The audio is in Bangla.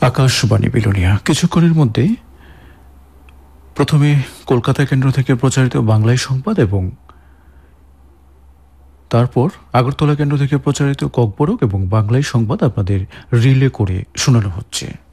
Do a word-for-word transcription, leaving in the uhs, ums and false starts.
আকাশবাণী বিলোনিয়া কিছুক্ষণের মধ্যে প্রথমে কলকাতা কেন্দ্র থেকে প্রচারিত বাংলায় সংবাদ এবং তারপর আগরতলা কেন্দ্র থেকে প্রচারিত ককবরক এবং বাংলায় সংবাদ আপনাদের রিলে করে শোনানো হচ্ছে।